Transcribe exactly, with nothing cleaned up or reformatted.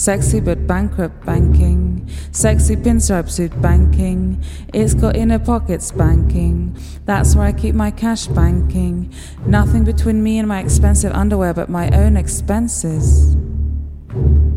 Sexy but bankrupt banking. Sexy pinstripe suit banking. It's got inner pockets banking. That's where I keep my cash banking. Nothing between me and my expensive underwear but my own expenses.